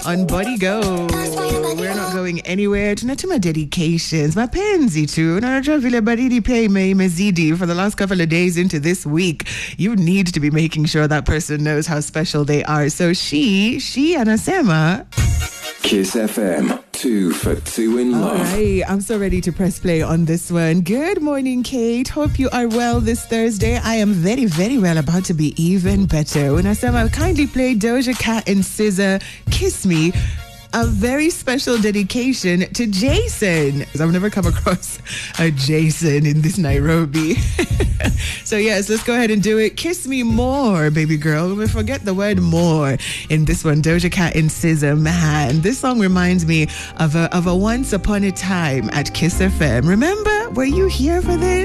on Body Go. We're not going anywhere. Tonight to my dedications, my penzi too. For the last couple of days into this week, you need to be making sure that person knows how special they are. So she anasema. Kiss FM, 2 for 2 in love. All right, I'm so ready to press play on this one. Good morning, Kate. Hope you are well this Thursday. I am very, very well, about to be even better. When I said I kindly play Doja Cat and SZA, Kiss Me. A very special dedication to Jason. I've never come across a Jason in this Nairobi. So yes, let's go ahead and do it. Kiss me more, baby girl. We forget the word more in this one. Doja Cat and SZA. Man, this song reminds me of a once upon a time at Kiss FM. Remember? Were you here for this?